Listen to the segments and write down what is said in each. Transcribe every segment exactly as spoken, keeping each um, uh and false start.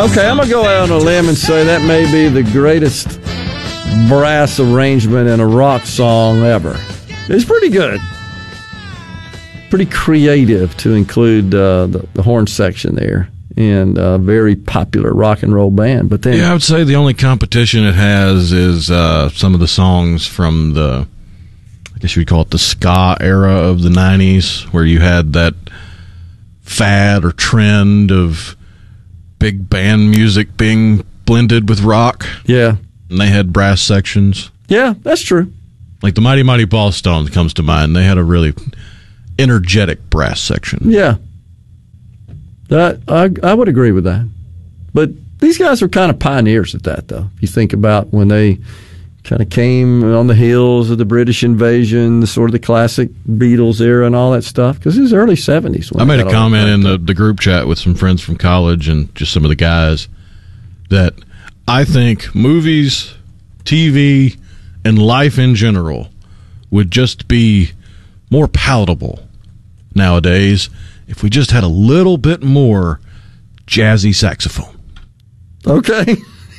Okay, I'm going to go out on a limb and say that may be the greatest brass arrangement in a rock song ever. It's pretty good. Pretty creative to include uh, the, the horn section there. And a very popular rock and roll band. But then, yeah, I would say the only competition it has is uh, some of the songs from the, I guess you would call it the ska era of the nineties, where you had that fad or trend of big band music being blended with rock. Yeah. And they had brass sections. Yeah, that's true. Like the Mighty Mighty Ballstones comes to mind. They had a really energetic brass section. Yeah. That I, I would agree with that. But these guys were kind of pioneers at that, though. If you think about when they kind of came on the heels of the British invasion, the sort of the classic Beatles era and all that stuff, because it was early seventies. I made a comment in the, the group chat with some friends from college and just some of the guys that I think movies, T V, and life in general would just be more palatable nowadays if we just had a little bit more jazzy saxophone. Okay.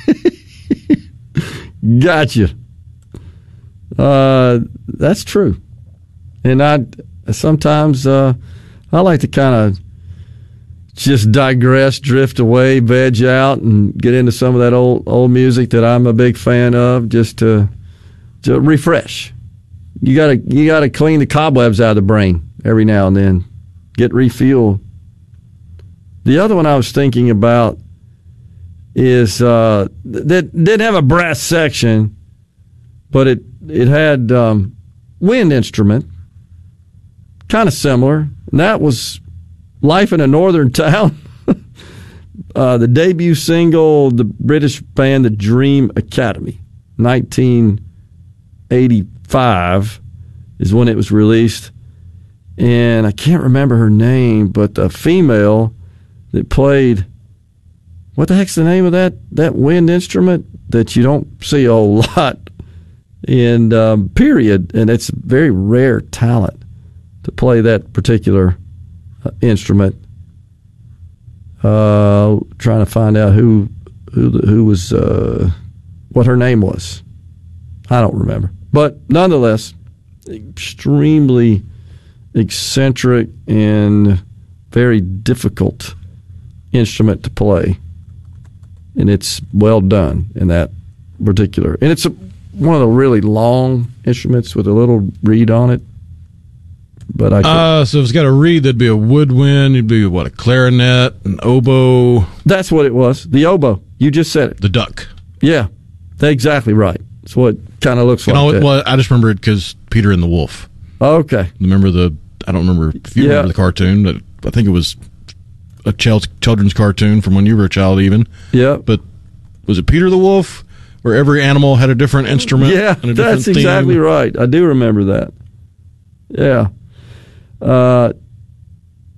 Gotcha. Uh, that's true. And I sometimes uh, I like to kind of just digress, drift away, veg out, and get into some of that old old music that I'm a big fan of, just to, to refresh. You gotta you gotta clean the cobwebs out of the brain every now and then. Get refueled. The other one I was thinking about is uh, that didn't have a brass section, but it it had um, wind instrument, kind of similar. And that was "Life in a Northern Town," uh, the debut single, the British band the Dream Academy, nineteen eighty-five is when it was released. And I can't remember her name, but the female that played, what the heck's the name of that that wind instrument that you don't see a whole lot in um, period, and it's very rare talent to play that particular uh, instrument. Uh, trying to find out who who who was uh, what her name was. I don't remember, but nonetheless, extremely eccentric and very difficult instrument to play, and it's well done in that particular. And it's a, one of the really long instruments with a little reed on it. But I uh, so if it's got a reed, that'd be a woodwind. It'd be what, a clarinet, an oboe. That's what it was. The oboe. You just said it. The duck. Yeah, that's exactly right. That's what it kind of looks you like. Know, that. Well, I just remember it because Peter and the Wolf. Okay. Remember the? I don't remember if you yeah. remember the cartoon. But I think it was a children's cartoon from when you were a child, even. Yeah. But was it Peter the Wolf, where every animal had a different instrument? Yeah, and a that's different exactly theme? right. I do remember that. Yeah. Uh,